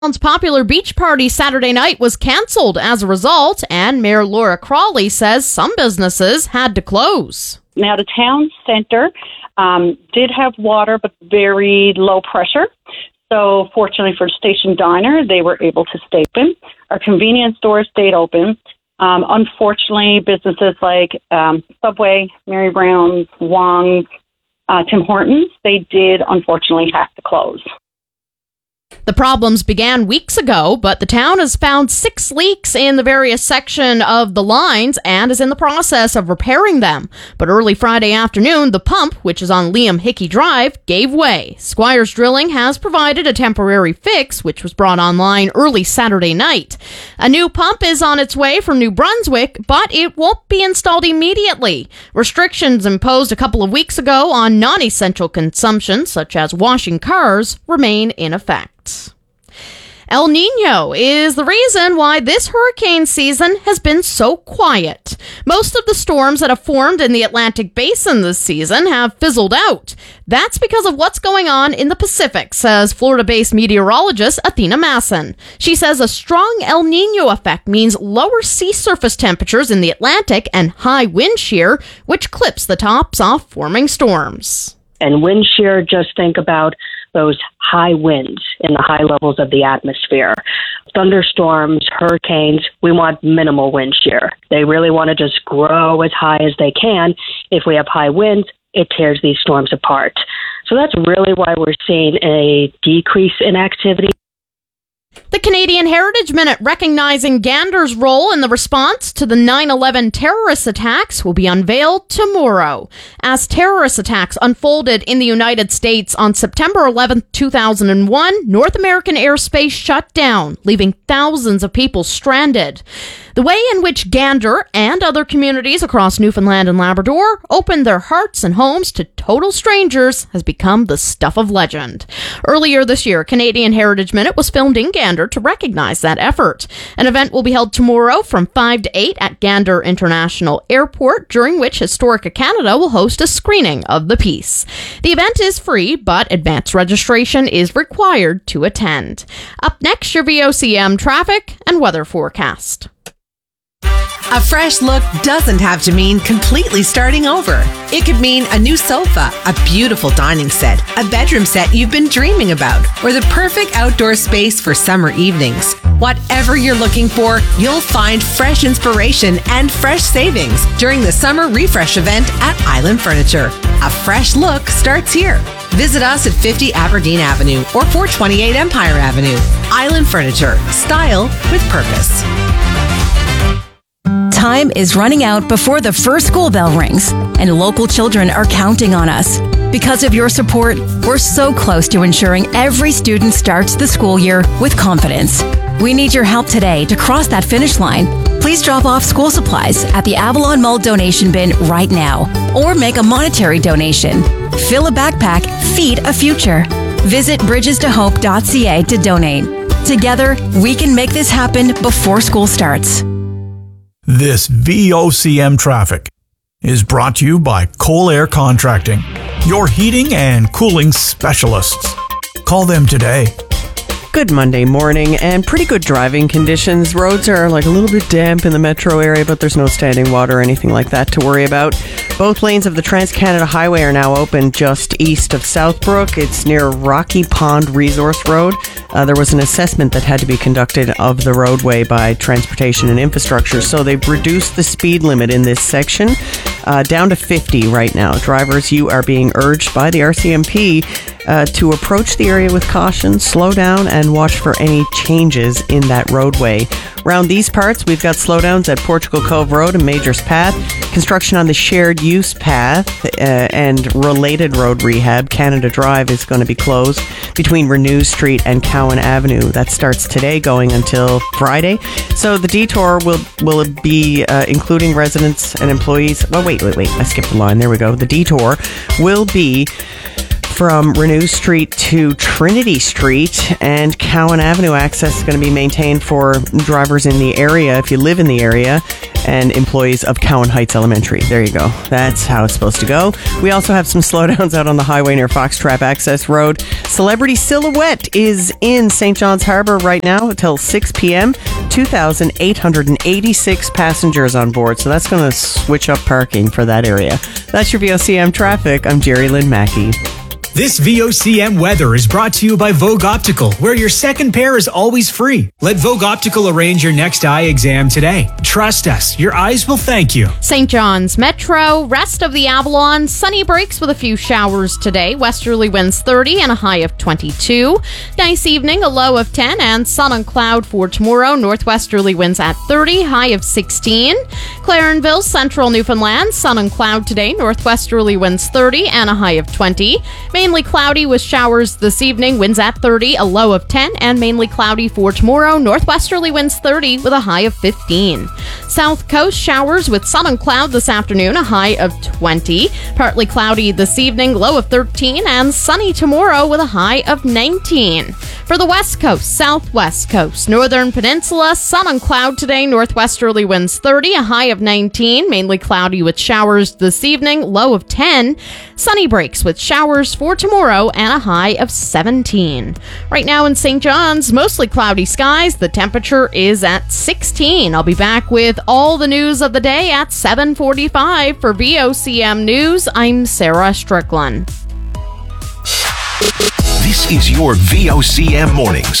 Town's popular beach party Saturday night was canceled as a result, and Mayor Laura Crawley says some businesses had to close. Now, the town center did have water, but very low pressure. So fortunately for Station Diner, they were able to stay open. Our convenience stores stayed open. Unfortunately, businesses like Subway, Mary Brown's, Wong's, Tim Hortons, they did unfortunately have to close. The problems began weeks ago, but the town has found 6 leaks in the various section of the lines and is in the process of repairing them. But early Friday afternoon, the pump, which is on Liam Hickey Drive, gave way. Squires Drilling has provided a temporary fix, which was brought online early Saturday night. A new pump is on its way from New Brunswick, but it won't be installed immediately. Restrictions imposed a couple of weeks ago on non-essential consumption, such as washing cars, remain in effect. El Nino is the reason why this hurricane season has been so quiet. Most of the storms that have formed in the Atlantic Basin this season have fizzled out. That's because of what's going on in the Pacific, says Florida-based meteorologist Athena Masson. She says a strong El Nino effect means lower sea surface temperatures in the Atlantic and high wind shear, which clips the tops off forming storms. And wind shear, just think about those high winds in the high levels of the atmosphere. Thunderstorms, hurricanes, we want minimal wind shear. They really want to just grow as high as they can. If we have high winds, it tears these storms apart. So that's really why we're seeing a decrease in activity. The Canadian Heritage Minute recognizing Gander's role in the response to the 9/11 terrorist attacks will be unveiled tomorrow. As terrorist attacks unfolded in the United States on September 11, 2001, North American airspace shut down, leaving thousands of people stranded. The way in which Gander and other communities across Newfoundland and Labrador opened their hearts and homes to total strangers has become the stuff of legend. Earlier this year, Canadian Heritage Minute was filmed in Gander to recognize that effort. An event will be held tomorrow from 5 to 8 at Gander International Airport, during which Historica Canada will host a screening of the piece. The event is free, but advance registration is required to attend. Up next, your VOCM traffic and weather forecast. A fresh look doesn't have to mean completely starting over. It could mean a new sofa, a beautiful dining set, a bedroom set you've been dreaming about, or the perfect outdoor space for summer evenings. Whatever you're looking for, you'll find fresh inspiration and fresh savings during the Summer Refresh event at Island Furniture. A fresh look starts here. Visit us at 50 Aberdeen Avenue or 428 Empire Avenue. Island Furniture. Style with purpose. Time is running out before the first school bell rings, and local children are counting on us. Because of your support, we're so close to ensuring every student starts the school year with confidence. We need your help today to cross that finish line. Please drop off school supplies at the Avalon Mall donation bin right now, or make a monetary donation. Fill a backpack, feed a future. Visit bridgestohope.ca to donate. Together, we can make this happen before school starts. This VOCM traffic is brought to you by Cole Air Contracting, your heating and cooling specialists. Call them today. Good Monday morning and pretty good driving conditions. Roads are like a little bit damp in the metro area, but there's no standing water or anything like that to worry about. Both lanes of the Trans-Canada Highway are now open just east of Southbrook. It's near Rocky Pond Resource Road. There was an assessment that had to be conducted of the roadway by Transportation and Infrastructure, so they've reduced the speed limit in this section down to 50 right now. Drivers, you are being urged by the RCMP to approach the area with caution, slow down, and watch for any changes in that roadway. Around these parts, we've got slowdowns at Portugal Cove Road and Majors Path, construction on the shared use path and related road rehab. Canada Drive is going to be closed between Renew Street and Cowan Avenue. That starts today going until Friday. So the detour will be including residents and employees. Well, wait. I skipped the line. There we go. The detour will be from Renew Street to Trinity Street, and Cowan Avenue access is going to be maintained for drivers in the area, if you live in the area, and employees of Cowan Heights Elementary. There you go. That's how it's supposed to go. We also have some slowdowns out on the highway near Foxtrap Access Road. Celebrity Silhouette is in St. John's Harbour right now until 6 p.m. 2,886 passengers on board, so that's going to switch up parking for that area. That's your VOCM traffic. I'm Jerry Lynn Mackey. This VOCM weather is brought to you by Vogue Optical, where your second pair is always free. Let Vogue Optical arrange your next eye exam today. Trust us, your eyes will thank you. St. John's Metro, rest of the Avalon, sunny breaks with a few showers today. Westerly winds 30 and a high of 22. Nice evening, a low of 10, and sun and cloud for tomorrow. Northwesterly winds at 30, high of 16. Clarenville, central Newfoundland, sun and cloud today. Northwesterly winds 30 and a high of 20. Mainly cloudy with showers this evening, winds at 30, a low of 10, and mainly cloudy for tomorrow. Northwesterly winds 30 with a high of 15. South Coast, showers with sun and cloud this afternoon, a high of 20. Partly cloudy this evening, low of 13, and sunny tomorrow with a high of 19. For the West Coast, Southwest Coast, Northern Peninsula, sun and cloud today. Northwesterly winds 30, a high of 19. Mainly cloudy with showers this evening, low of 10. Sunny breaks with showers for tomorrow and a high of 17. Right now in St. John's, mostly cloudy skies. The temperature is at 16. I'll be back with all the news of the day at 7:45. For VOCM News, I'm Sarah Strickland. This is your VOCM Mornings